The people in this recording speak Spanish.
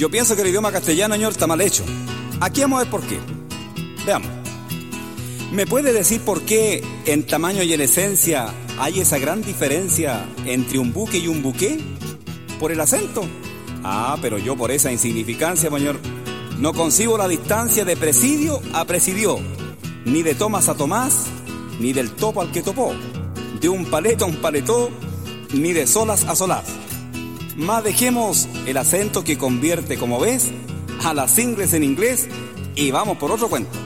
Yo pienso que el idioma castellano, señor, está mal hecho. Aquí vamos a ver por qué. Veamos. ¿Me puede decir por qué en tamaño y en esencia hay esa gran diferencia entre un buque y un buqué? ¿Por el acento? Ah, pero yo por esa insignificancia, señor, no concibo la distancia de presidio a presidió, ni de Tomás a Tomás, ni del topo al que topó, de un paleto a un paletó, ni de solas a solás. Más dejemos el acento que convierte, como ves, a las ingles en inglés y vamos por otro cuento.